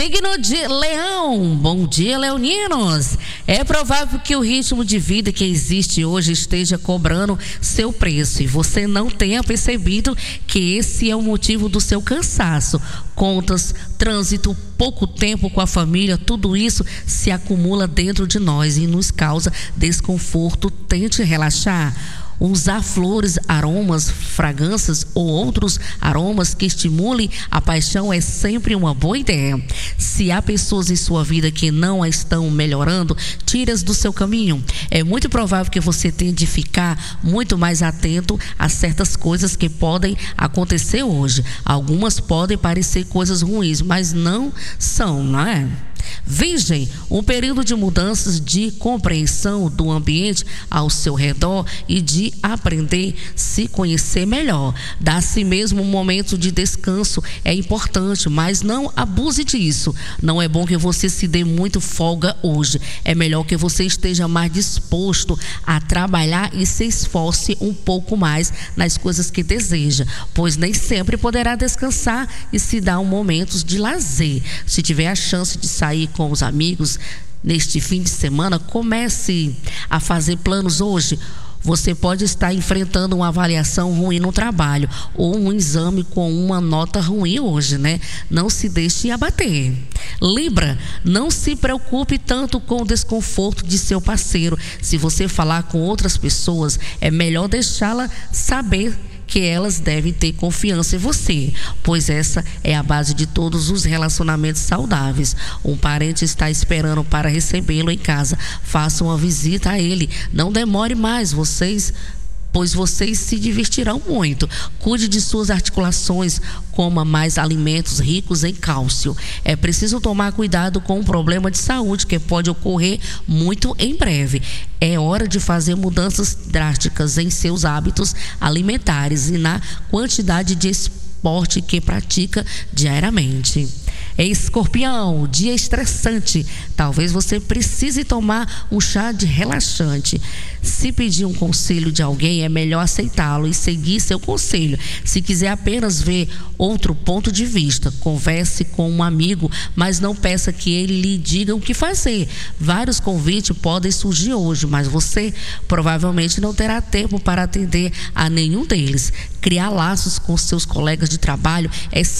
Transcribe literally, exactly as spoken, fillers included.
Signo de Leão, bom dia, leoninos. É provável que o ritmo de vida que existe hoje esteja cobrando seu preço e você não tenha percebido que esse é o motivo do seu cansaço. Contas, trânsito, pouco tempo com a família, tudo isso se acumula dentro de nós e nos causa desconforto. Tente relaxar. Usar flores, aromas, fragrâncias ou outros aromas que estimulem a paixão é sempre uma boa ideia. Se há pessoas em sua vida que não a estão melhorando, tire-as do seu caminho. É muito provável que você tenha de ficar muito mais atento a certas coisas que podem acontecer hoje. Algumas podem parecer coisas ruins, mas não são, não é? Virgem, um período de mudanças, de compreensão do ambiente ao seu redor e de aprender a se conhecer melhor. Dar a si mesmo um momento de descanso é importante, mas não abuse disso. Não é bom que você se dê muito folga hoje. É melhor que você esteja mais disposto a trabalhar e se esforce um pouco mais nas coisas que deseja, pois nem sempre poderá descansar e se dar um momentos de lazer. Se tiver a chance de sair com os amigos neste fim de semana, comece a fazer planos hoje. Você pode estar enfrentando uma avaliação ruim no trabalho ou um exame com uma nota ruim hoje, né? Não se deixe abater. Libra, não se preocupe tanto com o desconforto de seu parceiro. Se você falar com outras pessoas, é melhor deixá-la saber que elas devem ter confiança em você, pois essa é a base de todos os relacionamentos saudáveis. Um parente está esperando para recebê-lo em casa. Faça uma visita a ele. Não demore mais, vocês pois vocês se divertirão muito. Cuide de suas articulações, coma mais alimentos ricos em cálcio. É preciso tomar cuidado com um problema de saúde que pode ocorrer muito em breve. É hora de fazer mudanças drásticas em seus hábitos alimentares e na quantidade de esporte que pratica diariamente. Escorpião, dia estressante. Talvez você precise tomar um chá de relaxante. Se pedir um conselho de alguém, é melhor aceitá-lo e seguir seu conselho. Se quiser apenas ver outro ponto de vista, converse com um amigo, mas não peça que ele lhe diga o que fazer. Vários convites podem surgir hoje, mas você provavelmente não terá tempo para atender a nenhum deles. Criar laços com seus colegas de trabalho é